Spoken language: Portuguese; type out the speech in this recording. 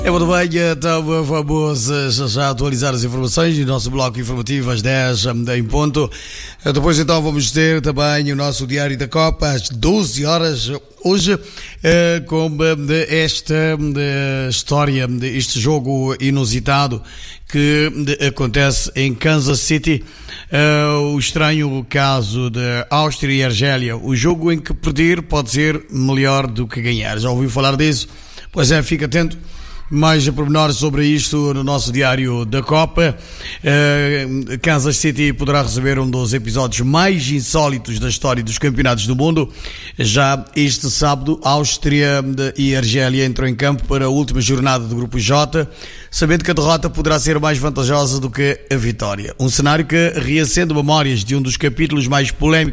Muito bem, então vamos já atualizar as informações do nosso bloco informativo às 10 em ponto. Depois então vamos ter também o nosso Diário da Copa às 12 horas hoje, com esta história, este jogo inusitado que acontece em Kansas City, o estranho caso de Áustria e Argélia, o jogo em que perder pode ser melhor do que ganhar. Já ouviu falar disso? Pois é, fica atento. Mais pormenores sobre isto no nosso Diário da Copa. Kansas City poderá receber um dos episódios mais insólitos da história dos campeonatos do mundo. Já este sábado, Áustria e Argélia entram em campo para a última jornada do Grupo J, sabendo que a derrota poderá ser mais vantajosa do que a vitória. Um cenário que reacende memórias de um dos capítulos mais polémicos